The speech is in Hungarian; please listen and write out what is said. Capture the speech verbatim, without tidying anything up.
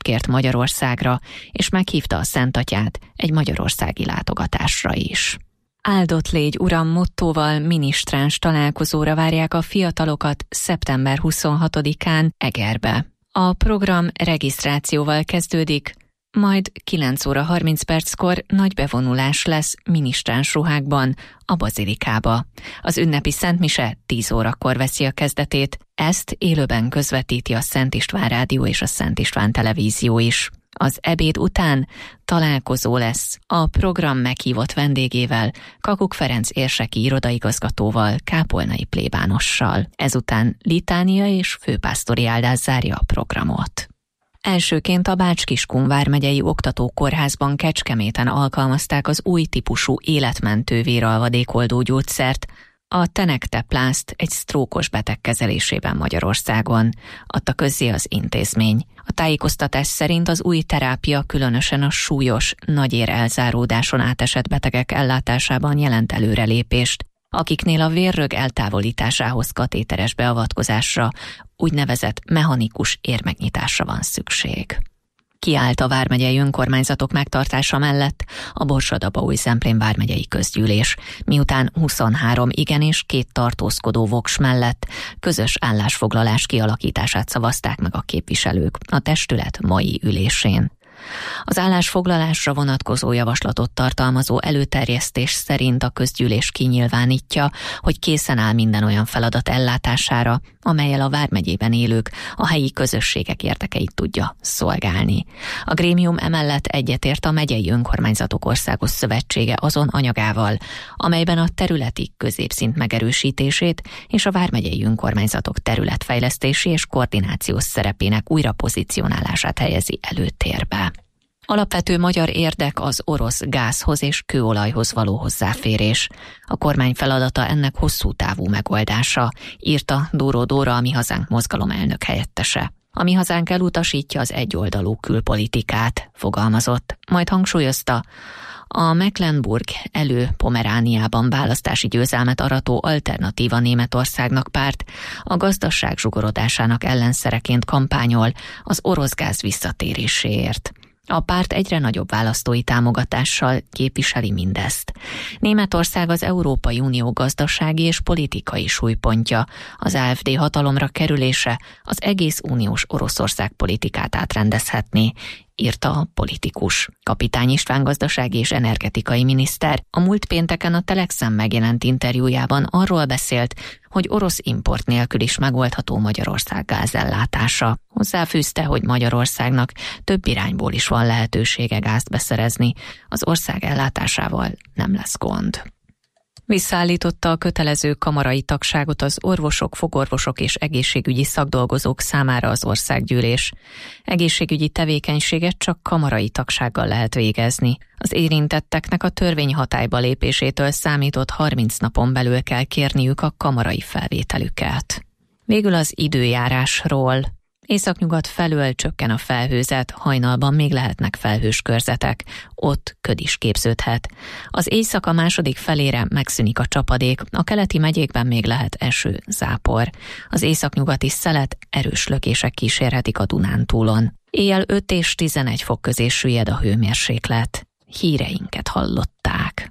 kért Magyarországra, és meghívta a Szentatyát egy magyarországi látogatásra is. Áldott légy, uram mottóval minisztráns találkozóra várják a fiatalokat szeptember huszonhatodikán Egerbe. A program regisztrációval kezdődik, majd kilenc óra harminc perckor nagy bevonulás lesz minisztráns ruhákban a bazilikába. Az ünnepi szentmise tíz órakor veszi a kezdetét, ezt élőben közvetíti a Szent István Rádió és a Szent István Televízió is. Az ebéd után találkozó lesz a program meghívott vendégével, Kakuk Ferenc érseki irodaigazgatóval, kápolnai plébánossal. Ezután litánia és főpásztori áldás zárja a programot. Elsőként a Bács-Kiskun vármegyei oktatókórházban Kecskeméten alkalmazták az új típusú életmentő véralvadékoldó gyógyszert, a Tenecteplast egy sztrókos beteg kezelésében Magyarországon, adta közzé az intézmény. A tájékoztatás szerint az új terápia különösen a súlyos, nagyér elzáródáson átesett betegek ellátásában jelent előrelépést, akiknél a vérrög eltávolításához katéteres beavatkozásra, úgynevezett mechanikus érmegnyitásra van szükség. Kiállt a vármegyei önkormányzatok megtartása mellett a Borsod-Abaúj-Zemplén vármegyei közgyűlés, miután huszonhárom igen és két tartózkodó voks mellett közös állásfoglalás kialakítását szavazták meg a képviselők a testület mai ülésén. Az állásfoglalásra vonatkozó javaslatot tartalmazó előterjesztés szerint a közgyűlés kinyilvánítja, hogy készen áll minden olyan feladat ellátására, amellyel a vármegyében élők, a helyi közösségek érdekeit tudja szolgálni. A grémium emellett egyetért a Megyei Önkormányzatok Országos Szövetsége azon anyagával, amelyben a területi középszint megerősítését és a vármegyei önkormányzatok területfejlesztési és koordinációs szerepének újrapozícionálását helyezi előtérbe. Alapvető magyar érdek az orosz gázhoz és kőolajhoz való hozzáférés. A kormány feladata ennek hosszú távú megoldása, írta Dóró Dóra, a Mi Hazánk mozgalom elnök helyettese. A Mi Hazánk elutasítja az egyoldalú külpolitikát, fogalmazott, majd hangsúlyozta, a Mecklenburg elő-Pomerániában választási győzelmet arató Alternatíva Németországnak párt a gazdaság zsugorodásának ellenszereként kampányol az orosz gáz visszatéréséért. A párt egyre nagyobb választói támogatással képviseli mindezt. Németország az Európai Unió gazdasági és politikai súlypontja, az á ef dé hatalomra kerülése az egész uniós Oroszország politikát átrendezhetné, írta a politikus. Kapitány István gazdasági és energetikai miniszter a múlt pénteken a Telexen megjelent interjújában arról beszélt, hogy orosz import nélkül is megoldható Magyarország gázellátása. Hozzáfűzte, hogy Magyarországnak több irányból is van lehetősége gázt beszerezni, az ország ellátásával nem lesz gond. Visszaállította a kötelező kamarai tagságot az orvosok, fogorvosok és egészségügyi szakdolgozók számára az országgyűlés. Egészségügyi tevékenységet csak kamarai tagsággal lehet végezni. Az érintetteknek a törvény hatályba lépésétől számított harminc napon belül kell kérniük a kamarai felvételüket. Végül az időjárásról. Északnyugat felől csökken a felhőzet, hajnalban még lehetnek felhős körzetek, ott köd is képződhet. Az éjszaka második felére megszűnik a csapadék, a keleti megyékben még lehet eső, zápor. Az északnyugati szelet erős lökések kísérhetik a Dunántúlon. Éjjel öt és tizenegy fok közé süllyed a hőmérséklet. Híreinket hallották.